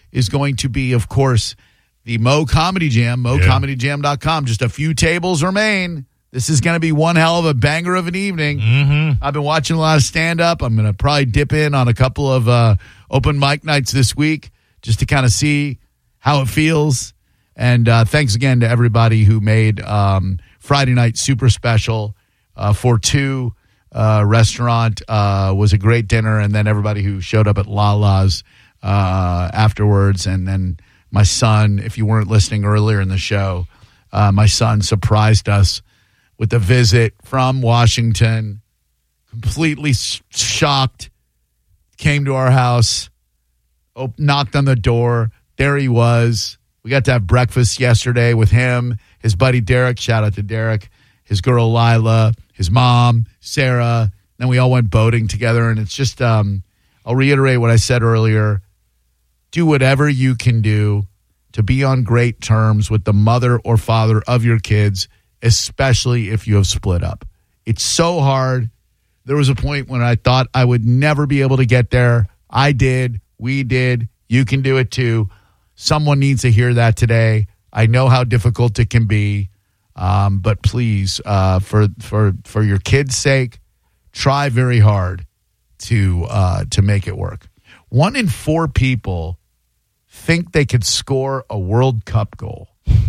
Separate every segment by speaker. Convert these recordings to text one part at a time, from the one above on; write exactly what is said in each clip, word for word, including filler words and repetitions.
Speaker 1: is going to be, of course, the Mo Comedy Jam, mo comedy jam dot com. Just a few tables remain. This is going to be one hell of a banger of an evening.
Speaker 2: Mm-hmm.
Speaker 1: I've been watching a lot of stand-up. I'm going to probably dip in on a couple of uh, open mic nights this week just to kind of see how it feels. And uh, thanks again to everybody who made um, Friday night super special uh, for two. Uh, restaurant uh, was a great dinner, and then everybody who showed up at Lala's uh, afterwards. And then my son, if you weren't listening earlier in the show, uh, my son surprised us with a visit from Washington, completely shocked, came to our house, op- knocked on the door. There he was. We got to have breakfast yesterday with him, his buddy Derek. Shout out to Derek, his girl Lila, his mom, Sarah. Then we all went boating together. And it's just, um, I'll reiterate what I said earlier. Do whatever you can do to be on great terms with the mother or father of your kids, especially if you have split up. It's so hard. There was a point when I thought I would never be able to get there. I did. We did. You can do it too. Someone needs to hear that today. I know how difficult it can be, um, but please, uh, for for for your kids' sake, try very hard to uh, to make it work. One in four people think they could score a World Cup goal.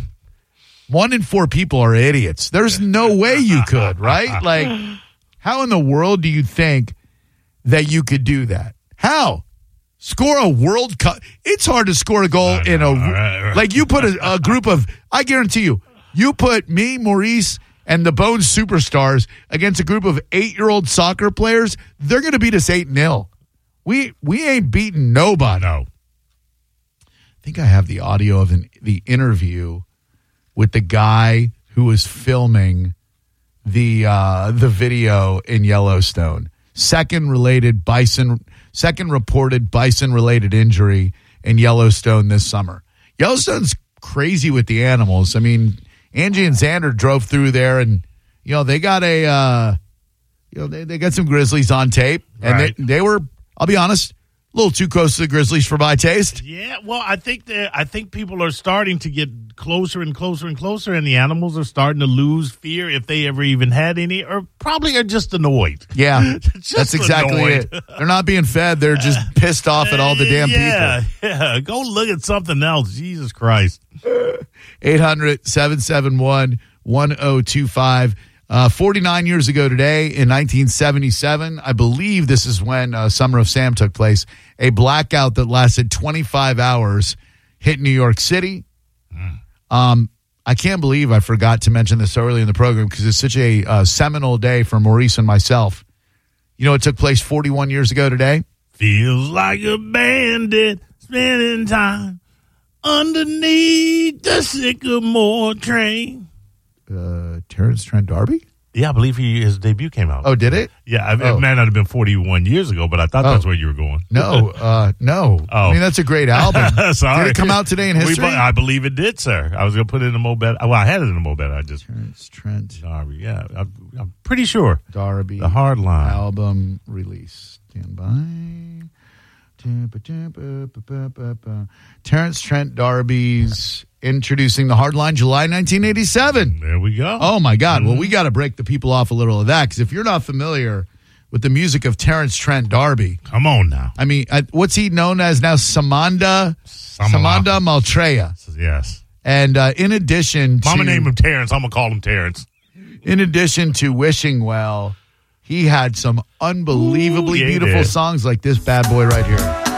Speaker 1: One in four people are idiots. There's no way you could, right? Like, how in the world do you think that you could do that? How? Score a World Cup? It's hard to score a goal
Speaker 2: know,
Speaker 1: in a,
Speaker 2: right, right.
Speaker 1: like you put a, a group of, I guarantee you, you put me, Maurice, and the Bones Superstars against a group of eight-year-old soccer players, they're going to beat us eight nil. We we ain't beating nobody.
Speaker 2: No.
Speaker 1: I think I have the audio of an, the interview with the guy who was filming the uh, the video in Yellowstone. Second related bison, second reported bison related injury in Yellowstone this summer. Yellowstone's crazy with the animals. I mean, Angie and Xander drove through there, and you know they got a uh, you know they, they got some grizzlies on tape, and
Speaker 2: right.
Speaker 1: they they were, I'll be honest, a little too close to the grizzlies for my taste.
Speaker 2: Yeah, well, I think that I think people are starting to get closer and closer and closer, and the animals are starting to lose fear if they ever even had any, or probably are just annoyed.
Speaker 1: Yeah,
Speaker 2: Just
Speaker 1: that's exactly
Speaker 2: annoyed.
Speaker 1: it. They're not being fed; they're just pissed off at all the damn
Speaker 2: yeah,
Speaker 1: people.
Speaker 2: Yeah, go look at something else. Jesus Christ.
Speaker 1: eight hundred, seven seven one, one oh two five. Uh, forty-nine years ago today, in nineteen seventy-seven, I believe this is when uh, Summer of Sam took place, a blackout that lasted twenty-five hours hit New York City. Mm. Um, I can't believe I forgot to mention this early in the program because it's such a uh, seminal day for Maurice and myself. You know what took place forty-one years ago today?
Speaker 2: Feels like a bandit spending time underneath the sycamore train.
Speaker 1: Uh, Terrence Trent D'Arby?
Speaker 2: Yeah, I believe he, his debut came out.
Speaker 1: Oh, did it?
Speaker 2: Yeah, I,
Speaker 1: oh.
Speaker 2: it might not have been forty-one years ago, but I thought
Speaker 1: oh.
Speaker 2: that's where you were going.
Speaker 1: No, uh, no.
Speaker 2: Oh.
Speaker 1: I mean, that's a great album.
Speaker 2: Sorry.
Speaker 1: Did it come out today in history?
Speaker 2: We, I believe it did, sir. I was going to put it in the Mobet. Well, I had it in the Mobet. I just.
Speaker 1: Terrence Trent
Speaker 2: D'Arby, yeah. I'm, I'm pretty sure.
Speaker 1: D'Arby.
Speaker 2: The Hard Line.
Speaker 1: Album release. Stand by. Terrence Trent D'Arby's introducing the Hardline, July nineteen eighty-seven.
Speaker 2: There we go.
Speaker 1: Oh, my God. Mm-hmm. Well, we got to break the people off a little of that, because if you're not familiar with the music of Terrence Trent D'Arby.
Speaker 2: Come on now.
Speaker 1: I mean, what's he known as now? Samanda,
Speaker 2: Samala.
Speaker 1: Samanda Maltreya.
Speaker 2: Yes.
Speaker 1: And uh, in addition to...
Speaker 2: Mama named him Terrence. I'm going to call him Terrence.
Speaker 1: In addition to wishing well, he had some unbelievably
Speaker 2: Ooh, yeah,
Speaker 1: beautiful songs like this bad boy right here.